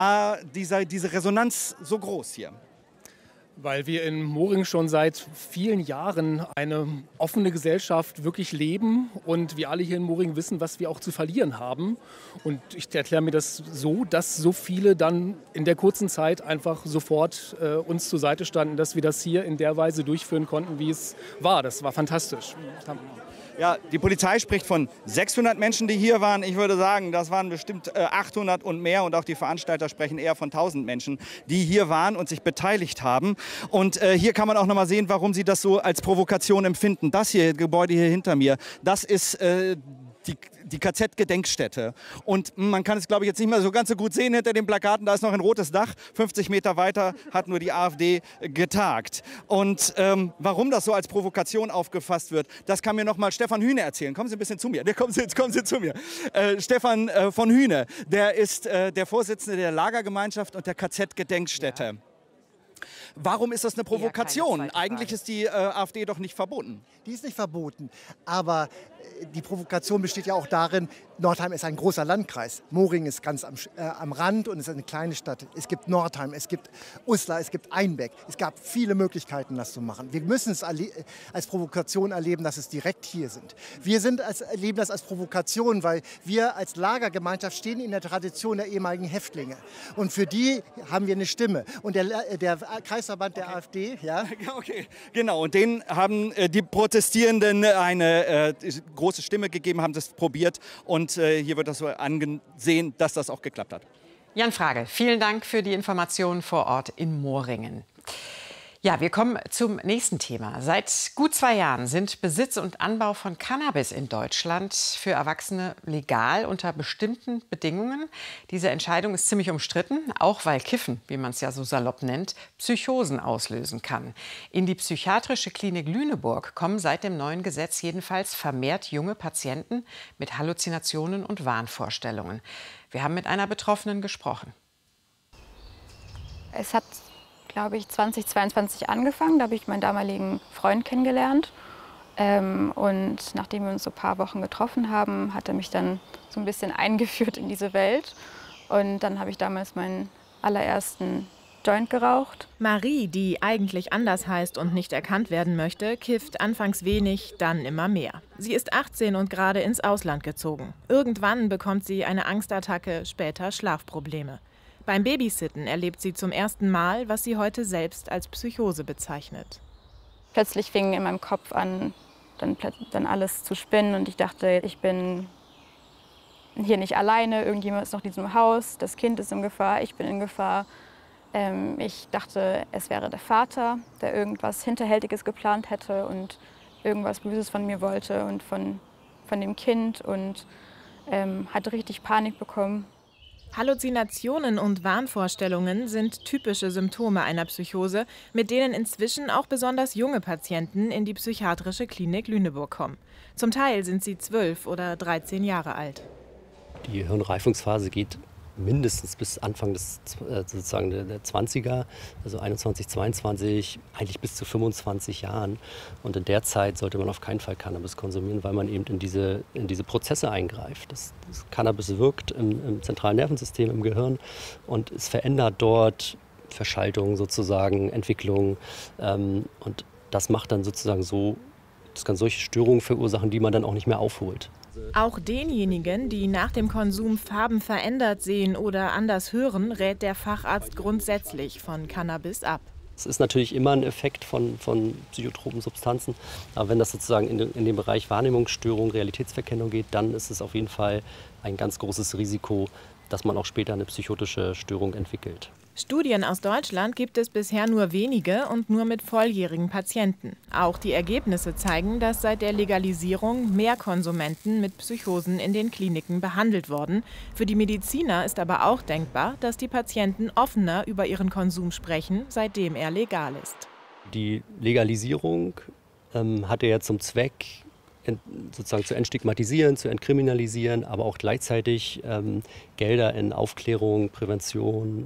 diese Resonanz so groß hier? Weil wir in Moring schon seit vielen Jahren eine offene Gesellschaft wirklich leben und wir alle hier in Moring wissen, was wir auch zu verlieren haben. Und ich erkläre mir das so, dass so viele dann in der kurzen Zeit einfach sofort uns zur Seite standen, dass wir das hier in der Weise durchführen konnten, wie es war. Das war fantastisch. Ja, die Polizei spricht von 600 Menschen, die hier waren. Ich würde sagen, das waren bestimmt 800 und mehr. Und auch die Veranstalter sprechen eher von 1000 Menschen, die hier waren und sich beteiligt haben. Und hier kann man auch noch mal sehen, warum sie das so als Provokation empfinden. Das hier, Gebäude hier hinter mir, das ist die KZ-Gedenkstätte. Und man kann es, glaube ich, jetzt nicht mehr so ganz so gut sehen hinter den Plakaten. Da ist noch ein rotes Dach. 50 Meter weiter hat nur die AfD getagt. Und warum das so als Provokation aufgefasst wird, das kann mir noch mal Stefan Hühne erzählen. Kommen Sie ein bisschen zu mir. Kommen Sie zu mir. Stefan von Hühne, der ist der Vorsitzende der Lagergemeinschaft und der KZ-Gedenkstätte. Warum ist das eine Provokation? Eigentlich ist die AfD doch nicht verboten. Die ist nicht verboten, aber die Provokation besteht ja auch darin, Nordheim ist ein großer Landkreis. Moring ist ganz am Rand und ist eine kleine Stadt. Es gibt Nordheim, es gibt Uslar, es gibt Einbeck. Es gab viele Möglichkeiten, das zu machen. Wir müssen es als Provokation erleben, dass es direkt hier sind. Wir erleben das als Provokation, weil wir als Lagergemeinschaft stehen in der Tradition der ehemaligen Häftlinge. Und für die haben wir eine Stimme. Und der Kreisverband der AfD, ja? Okay, genau. Und denen haben die Protestierenden eine große Stimme gegeben, haben das probiert. Und hier wird das so angesehen, dass das auch geklappt hat. Jan Frage, vielen Dank für die Informationen vor Ort in Moringen. Ja, wir kommen zum nächsten Thema. Seit gut 2 Jahren sind Besitz und Anbau von Cannabis in Deutschland für Erwachsene legal unter bestimmten Bedingungen. Diese Entscheidung ist ziemlich umstritten, auch weil Kiffen, wie man es ja so salopp nennt, Psychosen auslösen kann. In die psychiatrische Klinik Lüneburg kommen seit dem neuen Gesetz jedenfalls vermehrt junge Patienten mit Halluzinationen und Wahnvorstellungen. Wir haben mit einer Betroffenen gesprochen. Es hat, glaube ich, 2022 angefangen. Da habe ich meinen damaligen Freund kennengelernt. Und nachdem wir uns so ein paar Wochen getroffen haben, hat er mich dann so ein bisschen eingeführt in diese Welt. Und dann habe ich damals meinen allerersten Joint geraucht. Marie, die eigentlich anders heißt und nicht erkannt werden möchte, kifft anfangs wenig, dann immer mehr. Sie ist 18 und gerade ins Ausland gezogen. Irgendwann bekommt sie eine Angstattacke, später Schlafprobleme. Beim Babysitten erlebt sie zum ersten Mal, was sie heute selbst als Psychose bezeichnet. Plötzlich fing in meinem Kopf an, dann alles zu spinnen und ich dachte, ich bin hier nicht alleine, irgendjemand ist noch in diesem Haus, das Kind ist in Gefahr, ich bin in Gefahr. Ich dachte, es wäre der Vater, der irgendwas Hinterhältiges geplant hätte und irgendwas Böses von mir wollte und von dem Kind und hatte richtig Panik bekommen. Halluzinationen und Wahnvorstellungen sind typische Symptome einer Psychose, mit denen inzwischen auch besonders junge Patienten in die psychiatrische Klinik Lüneburg kommen. Zum Teil sind sie 12 oder 13 Jahre alt. Die Hirnreifungsphase geht mindestens bis Anfang des sozusagen der 20er, also 21, 22, eigentlich bis zu 25 Jahren. Und in der Zeit sollte man auf keinen Fall Cannabis konsumieren, weil man eben in diese Prozesse eingreift. Das Cannabis wirkt im zentralen Nervensystem, im Gehirn und es verändert dort Verschaltung sozusagen, Entwicklung. Und das macht dann sozusagen so, das kann solche Störungen verursachen, die man dann auch nicht mehr aufholt. Auch denjenigen, die nach dem Konsum Farben verändert sehen oder anders hören, rät der Facharzt grundsätzlich von Cannabis ab. Es ist natürlich immer ein Effekt von psychotropen Substanzen, aber wenn das sozusagen in den Bereich Wahrnehmungsstörung, Realitätsverkennung geht, dann ist es auf jeden Fall ein ganz großes Risiko, dass man auch später eine psychotische Störung entwickelt. Studien aus Deutschland gibt es bisher nur wenige und nur mit volljährigen Patienten. Auch die Ergebnisse zeigen, dass seit der Legalisierung mehr Konsumenten mit Psychosen in den Kliniken behandelt wurden. Für die Mediziner ist aber auch denkbar, dass die Patienten offener über ihren Konsum sprechen, seitdem er legal ist. Die Legalisierung hatte ja zum Zweck, sozusagen zu entstigmatisieren, zu entkriminalisieren, aber auch gleichzeitig Gelder in Aufklärung, Prävention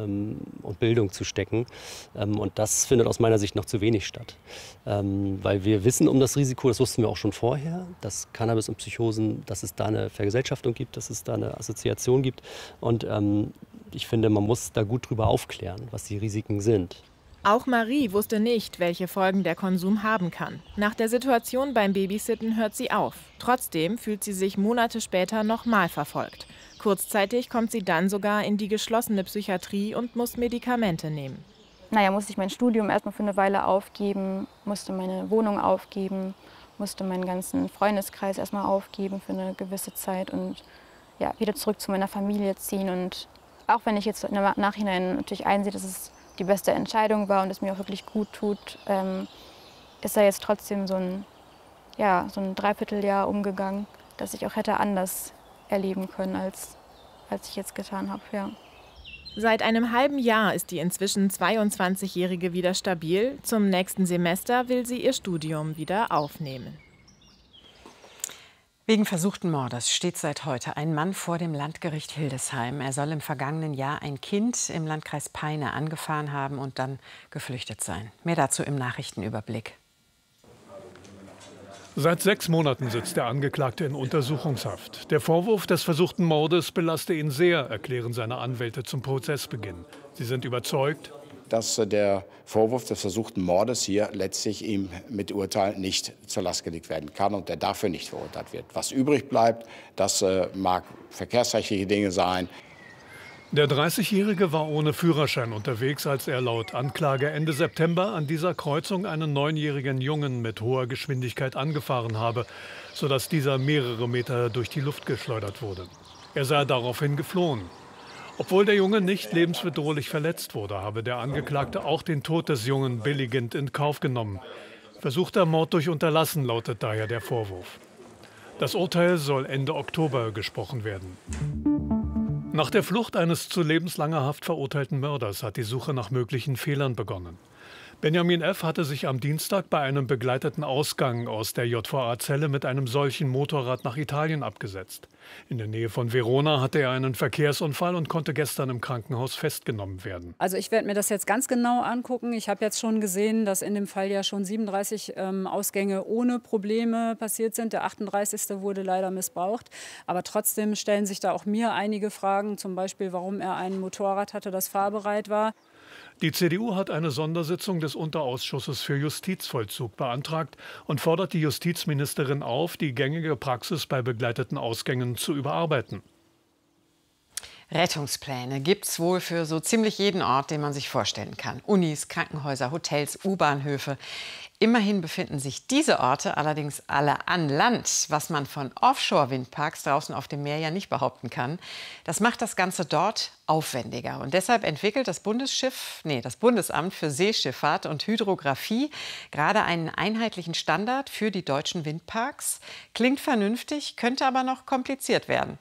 und Bildung zu stecken. Und das findet aus meiner Sicht noch zu wenig statt. Weil wir wissen um das Risiko, das wussten wir auch schon vorher, dass Cannabis und Psychosen, dass es da eine Vergesellschaftung gibt, dass es da eine Assoziation gibt. Und ich finde, man muss da gut drüber aufklären, was die Risiken sind. Auch Marie wusste nicht, welche Folgen der Konsum haben kann. Nach der Situation beim Babysitten hört sie auf. Trotzdem fühlt sie sich Monate später nochmal verfolgt. Kurzzeitig kommt sie dann sogar in die geschlossene Psychiatrie und muss Medikamente nehmen. Musste ich mein Studium erstmal für eine Weile aufgeben, musste meine Wohnung aufgeben, musste meinen ganzen Freundeskreis erstmal aufgeben für eine gewisse Zeit und ja, wieder zurück zu meiner Familie ziehen. Und auch wenn ich jetzt im Nachhinein natürlich einsehe, dass es die beste Entscheidung war und es mir auch wirklich gut tut, ist da jetzt trotzdem so ein Dreivierteljahr umgegangen, das ich auch hätte anders erleben können, als ich jetzt getan habe. Ja. Seit einem halben Jahr ist die inzwischen 22-Jährige wieder stabil. Zum nächsten Semester will sie ihr Studium wieder aufnehmen. Wegen versuchten Mordes steht seit heute ein Mann vor dem Landgericht Hildesheim. Er soll im vergangenen Jahr ein Kind im Landkreis Peine angefahren haben und dann geflüchtet sein. Mehr dazu im Nachrichtenüberblick. Seit 6 Monaten sitzt der Angeklagte in Untersuchungshaft. Der Vorwurf des versuchten Mordes belaste ihn sehr, erklären seine Anwälte zum Prozessbeginn. Sie sind überzeugt, dass der Vorwurf des versuchten Mordes hier letztlich ihm mit Urteil nicht zur Last gelegt werden kann und er dafür nicht verurteilt wird. Was übrig bleibt, das mag verkehrsrechtliche Dinge sein. Der 30-Jährige war ohne Führerschein unterwegs, als er laut Anklage Ende September an dieser Kreuzung einen 9-jährigen Jungen mit hoher Geschwindigkeit angefahren habe, sodass dieser mehrere Meter durch die Luft geschleudert wurde. Er sei daraufhin geflohen. Obwohl der Junge nicht lebensbedrohlich verletzt wurde, habe der Angeklagte auch den Tod des Jungen billigend in Kauf genommen. Versuchter Mord durch Unterlassen lautet daher der Vorwurf. Das Urteil soll Ende Oktober gesprochen werden. Nach der Flucht eines zu lebenslanger Haft verurteilten Mörders hat die Suche nach möglichen Fehlern begonnen. Benjamin F. hatte sich am Dienstag bei einem begleiteten Ausgang aus der JVA-Zelle mit einem solchen Motorrad nach Italien abgesetzt. In der Nähe von Verona hatte er einen Verkehrsunfall und konnte gestern im Krankenhaus festgenommen werden. Also ich werde mir das jetzt ganz genau angucken. Ich habe jetzt schon gesehen, dass in dem Fall ja schon 37 Ausgänge ohne Probleme passiert sind. Der 38. wurde leider missbraucht. Aber trotzdem stellen sich da auch mir einige Fragen, zum Beispiel, warum er ein Motorrad hatte, das fahrbereit war. Die CDU hat eine Sondersitzung des Unterausschusses für Justizvollzug beantragt und fordert die Justizministerin auf, die gängige Praxis bei begleiteten Ausgängen zu überarbeiten. Rettungspläne gibt es wohl für so ziemlich jeden Ort, den man sich vorstellen kann. Unis, Krankenhäuser, Hotels, U-Bahnhöfe. Immerhin befinden sich diese Orte allerdings alle an Land, was man von Offshore-Windparks draußen auf dem Meer ja nicht behaupten kann. Das macht das Ganze dort aufwendiger. Und deshalb entwickelt das Bundesamt für Seeschifffahrt und Hydrographie gerade einen einheitlichen Standard für die deutschen Windparks. Klingt vernünftig, könnte aber noch kompliziert werden.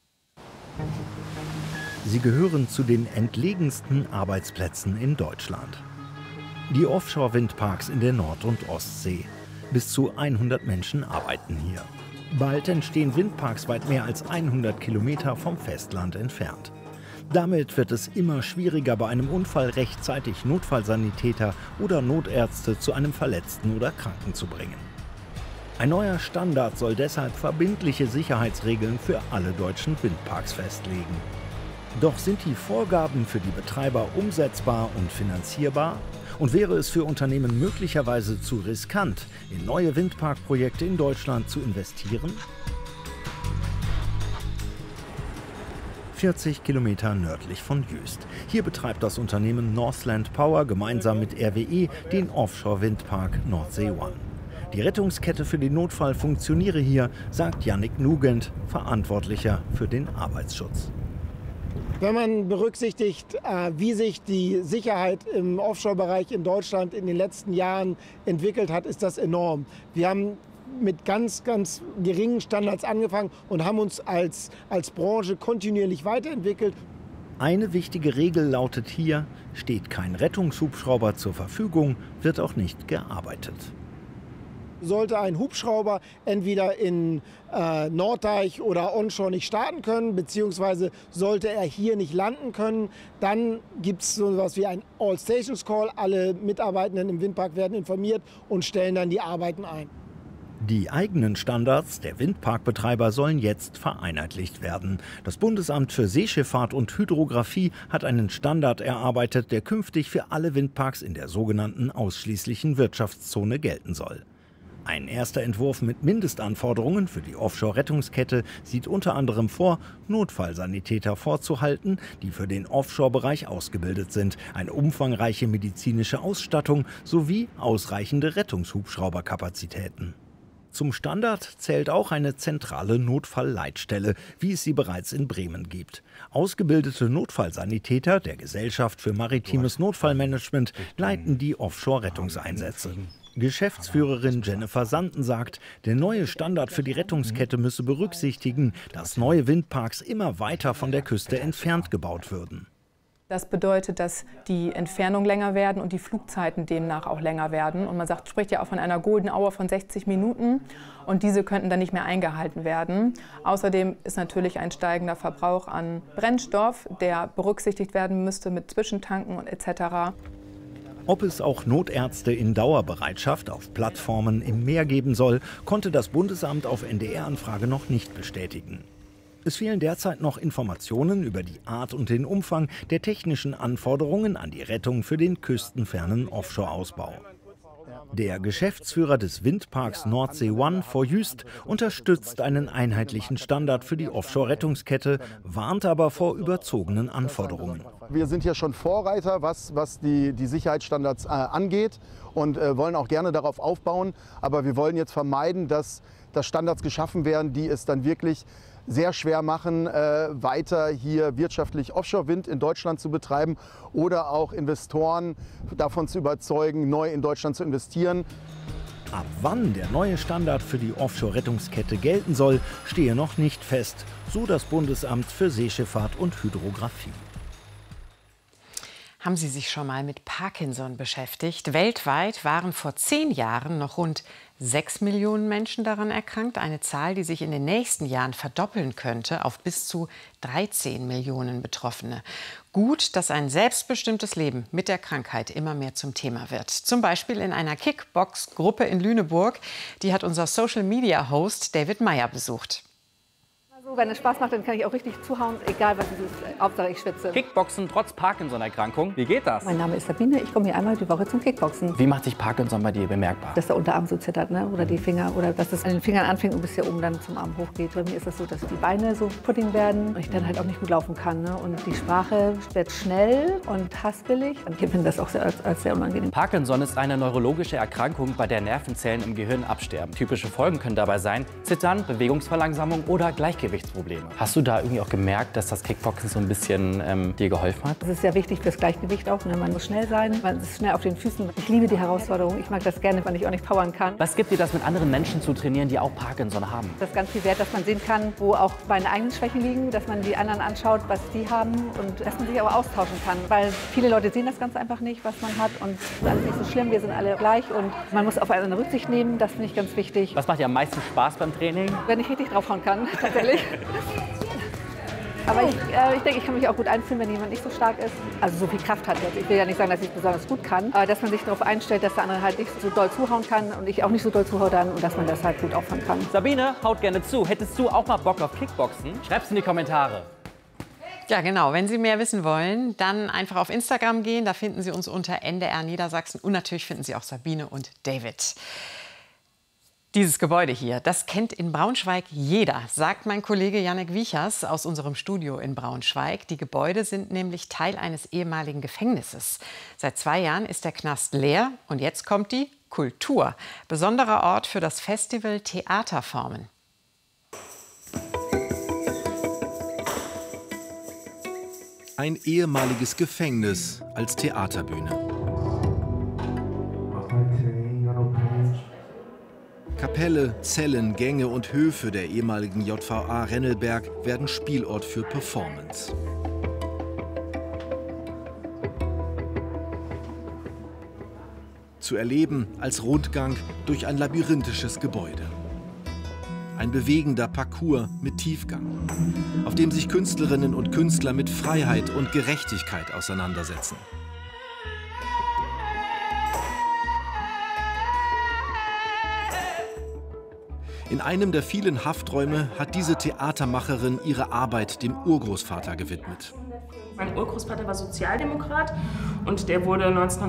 Sie gehören zu den entlegensten Arbeitsplätzen in Deutschland. Die Offshore-Windparks in der Nord- und Ostsee. Bis zu 100 Menschen arbeiten hier. Bald entstehen Windparks weit mehr als 100 Kilometer vom Festland entfernt. Damit wird es immer schwieriger, bei einem Unfall rechtzeitig Notfallsanitäter oder Notärzte zu einem Verletzten oder Kranken zu bringen. Ein neuer Standard soll deshalb verbindliche Sicherheitsregeln für alle deutschen Windparks festlegen. Doch sind die Vorgaben für die Betreiber umsetzbar und finanzierbar? Und wäre es für Unternehmen möglicherweise zu riskant, in neue Windparkprojekte in Deutschland zu investieren? 40 Kilometer nördlich von Jüst. Hier betreibt das Unternehmen Northland Power gemeinsam mit RWE den Offshore-Windpark Nordsee One. Die Rettungskette für den Notfall funktioniere hier, sagt Yannick Nugent, Verantwortlicher für den Arbeitsschutz. Wenn man berücksichtigt, wie sich die Sicherheit im Offshore-Bereich in Deutschland in den letzten Jahren entwickelt hat, ist das enorm. Wir haben mit ganz, ganz geringen Standards angefangen und haben uns als Branche kontinuierlich weiterentwickelt. Eine wichtige Regel lautet hier, steht kein Rettungshubschrauber zur Verfügung, wird auch nicht gearbeitet. Sollte ein Hubschrauber entweder in Norddeich oder onshore nicht starten können, beziehungsweise sollte er hier nicht landen können, dann gibt es so etwas wie ein All-Stations-Call. Alle Mitarbeitenden im Windpark werden informiert und stellen dann die Arbeiten ein. Die eigenen Standards der Windparkbetreiber sollen jetzt vereinheitlicht werden. Das Bundesamt für Seeschifffahrt und Hydrographie hat einen Standard erarbeitet, der künftig für alle Windparks in der sogenannten ausschließlichen Wirtschaftszone gelten soll. Ein erster Entwurf mit Mindestanforderungen für die Offshore-Rettungskette sieht unter anderem vor, Notfallsanitäter vorzuhalten, die für den Offshore-Bereich ausgebildet sind, eine umfangreiche medizinische Ausstattung sowie ausreichende Rettungshubschrauberkapazitäten. Zum Standard zählt auch eine zentrale Notfallleitstelle, wie es sie bereits in Bremen gibt. Ausgebildete Notfallsanitäter der Gesellschaft für maritimes Notfallmanagement leiten die Offshore-Rettungseinsätze. Geschäftsführerin Jennifer Sanden sagt, der neue Standard für die Rettungskette müsse berücksichtigen, dass neue Windparks immer weiter von der Küste entfernt gebaut würden. Das bedeutet, dass die Entfernungen länger werden und die Flugzeiten demnach auch länger werden. Und man spricht ja auch von einer Golden Hour von 60 Minuten und diese könnten dann nicht mehr eingehalten werden. Außerdem ist natürlich ein steigender Verbrauch an Brennstoff, der berücksichtigt werden müsste mit Zwischentanken und etc. Ob es auch Notärzte in Dauerbereitschaft auf Plattformen im Meer geben soll, konnte das Bundesamt auf NDR-Anfrage noch nicht bestätigen. Es fehlen derzeit noch Informationen über die Art und den Umfang der technischen Anforderungen an die Rettung für den küstenfernen Offshore-Ausbau. Der Geschäftsführer des Windparks Nordsee One vor Jüst unterstützt einen einheitlichen Standard für die Offshore-Rettungskette, warnt aber vor überzogenen Anforderungen. Wir sind hier schon Vorreiter, was die Sicherheitsstandards angeht und wollen auch gerne darauf aufbauen. Aber wir wollen jetzt vermeiden, dass Standards geschaffen werden, die es dann wirklich sehr schwer machen, weiter hier wirtschaftlich Offshore-Wind in Deutschland zu betreiben oder auch Investoren davon zu überzeugen, neu in Deutschland zu investieren. Ab wann der neue Standard für die Offshore-Rettungskette gelten soll, stehe noch nicht fest, so das Bundesamt für Seeschifffahrt und Hydrographie. Haben Sie sich schon mal mit Parkinson beschäftigt? Weltweit waren vor 10 Jahren noch rund 6 Millionen Menschen daran erkrankt. Eine Zahl, die sich in den nächsten Jahren verdoppeln könnte auf bis zu 13 Millionen Betroffene. Gut, dass ein selbstbestimmtes Leben mit der Krankheit immer mehr zum Thema wird. Zum Beispiel in einer Kickbox-Gruppe in Lüneburg. Die hat unser Social-Media-Host David Meyer besucht. Wenn es Spaß macht, dann kann ich auch richtig zuhauen, egal was es ist. Hauptsache ich schwitze. Kickboxen trotz Parkinson-Erkrankung. Wie geht das? Mein Name ist Sabine, ich komme hier einmal die Woche zum Kickboxen. Wie macht sich Parkinson bei dir bemerkbar? Dass der Unterarm so zittert, ne? Oder die Finger, oder dass es an den Fingern anfängt und bis hier oben dann zum Arm hochgeht. Bei mir ist es so, dass die Beine so Pudding werden und ich dann halt auch nicht gut laufen kann. Ne? Und die Sprache wird schnell und haspelig. Und ich finde das auch als sehr unangenehm. Parkinson ist eine neurologische Erkrankung, bei der Nervenzellen im Gehirn absterben. Typische Folgen können dabei sein Zittern, Bewegungsverlangsamung oder Gleichgewichtsprobleme. Hast du da irgendwie auch gemerkt, dass das Kickboxen so ein bisschen dir geholfen hat? Das ist sehr wichtig fürs Gleichgewicht auch. Ne? Man muss schnell sein, man ist schnell auf den Füßen. Ich liebe die Herausforderung. Ich mag das gerne, wenn ich auch nicht powern kann. Was gibt dir das, mit anderen Menschen zu trainieren, die auch Parkinson haben? Das ist ganz viel wert, dass man sehen kann, wo auch meine eigenen Schwächen liegen, dass man die anderen anschaut, was die haben und dass man sich aber austauschen kann. Weil viele Leute sehen das ganz einfach nicht, was man hat und es ist alles nicht so schlimm, wir sind alle gleich und man muss aufeinander Rücksicht nehmen, das finde ich ganz wichtig. Was macht dir am meisten Spaß beim Training? Wenn ich richtig draufhauen kann, tatsächlich. Aber ich denke, ich kann mich auch gut einfühlen, wenn jemand nicht so stark ist. Also so viel Kraft hat jetzt. Ich will ja nicht sagen, dass ich es besonders gut kann, aber dass man sich darauf einstellt, dass der andere halt nicht so doll zuhauen kann und ich auch nicht so doll zuhaue dann und dass man das halt gut auffangen kann. Sabine, haut gerne zu. Hättest du auch mal Bock auf Kickboxen? Schreib's in die Kommentare. Ja, genau. Wenn Sie mehr wissen wollen, dann einfach auf Instagram gehen. Da finden Sie uns unter NDR Niedersachsen. Und natürlich finden Sie auch Sabine und David. Dieses Gebäude hier, das kennt in Braunschweig jeder, sagt mein Kollege Jannik Wiechers aus unserem Studio in Braunschweig. Die Gebäude sind nämlich Teil eines ehemaligen Gefängnisses. Seit 2 Jahren ist der Knast leer und jetzt kommt die Kultur. Besonderer Ort für das Festival Theaterformen. Ein ehemaliges Gefängnis als Theaterbühne. Kapelle, Zellen, Gänge und Höfe der ehemaligen JVA Rennelberg werden Spielort für Performance. Zu erleben als Rundgang durch ein labyrinthisches Gebäude. Ein bewegender Parcours mit Tiefgang, auf dem sich Künstlerinnen und Künstler mit Freiheit und Gerechtigkeit auseinandersetzen. In einem der vielen Hafträume hat diese Theatermacherin ihre Arbeit dem Urgroßvater gewidmet. Mein Urgroßvater war Sozialdemokrat und der wurde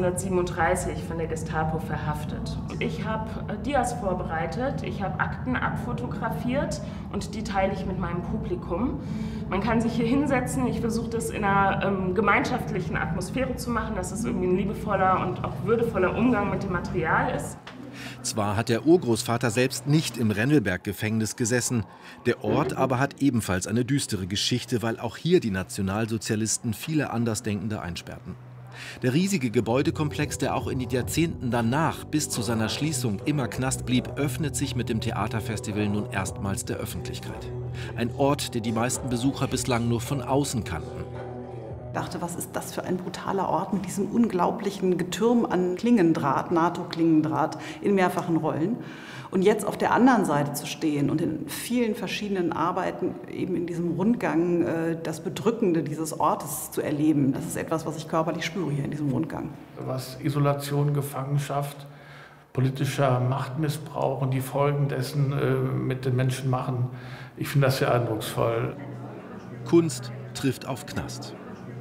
1937 von der Gestapo verhaftet. Ich habe Dias vorbereitet, ich habe Akten abfotografiert und die teile ich mit meinem Publikum. Man kann sich hier hinsetzen, ich versuche das in einer gemeinschaftlichen Atmosphäre zu machen, dass es irgendwie ein liebevoller und auch würdevoller Umgang mit dem Material ist. Zwar hat der Urgroßvater selbst nicht im Rennelberg-Gefängnis gesessen, der Ort aber hat ebenfalls eine düstere Geschichte, weil auch hier die Nationalsozialisten viele Andersdenkende einsperrten. Der riesige Gebäudekomplex, der auch in den Jahrzehnten danach bis zu seiner Schließung immer Knast blieb, öffnet sich mit dem Theaterfestival nun erstmals der Öffentlichkeit. Ein Ort, den die meisten Besucher bislang nur von außen kannten. Ich dachte, was ist das für ein brutaler Ort mit diesem unglaublichen Getürm an Klingendraht, NATO-Klingendraht in mehrfachen Rollen. Und jetzt auf der anderen Seite zu stehen und in vielen verschiedenen Arbeiten eben in diesem Rundgang das Bedrückende dieses Ortes zu erleben, das ist etwas, was ich körperlich spüre hier in diesem Rundgang. Was Isolation, Gefangenschaft, politischer Machtmissbrauch und die Folgen dessen mit den Menschen machen, ich finde das sehr eindrucksvoll. Kunst trifft auf Knast.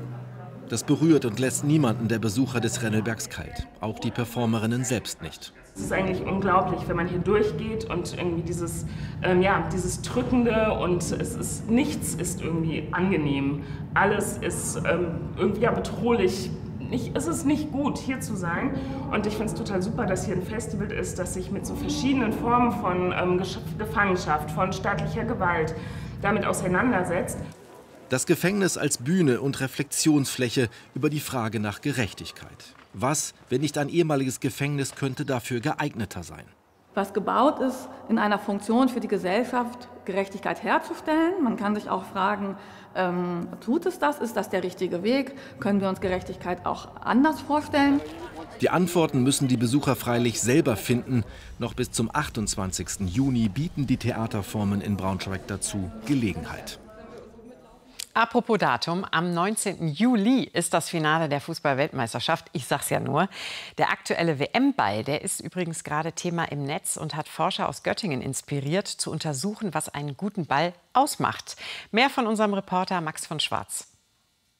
Das berührt und lässt niemanden der Besucher des Rennelbergs kalt. Auch die Performerinnen selbst nicht. Es ist eigentlich unglaublich, wenn man hier durchgeht und irgendwie dieses Drückende und nichts ist irgendwie angenehm. Alles ist irgendwie bedrohlich. Es ist nicht gut, hier zu sein. Und ich finde es total super, dass hier ein Festival ist, das sich mit so verschiedenen Formen von Gefangenschaft, von staatlicher Gewalt damit auseinandersetzt. Das Gefängnis als Bühne und Reflexionsfläche über die Frage nach Gerechtigkeit. Was, wenn nicht ein ehemaliges Gefängnis, könnte dafür geeigneter sein? Was gebaut ist in einer Funktion für die Gesellschaft, Gerechtigkeit herzustellen. Man kann sich auch fragen, tut es das? Ist das der richtige Weg? Können wir uns Gerechtigkeit auch anders vorstellen? Die Antworten müssen die Besucher freilich selber finden. Noch bis zum 28. Juni bieten die Theaterformen in Braunschweig dazu Gelegenheit. Apropos Datum, am 19. Juli ist das Finale der Fußball-Weltmeisterschaft. Ich sag's ja nur. Der aktuelle WM-Ball, der ist übrigens gerade Thema im Netz und hat Forscher aus Göttingen inspiriert, zu untersuchen, was einen guten Ball ausmacht. Mehr von unserem Reporter Max von Schwarz.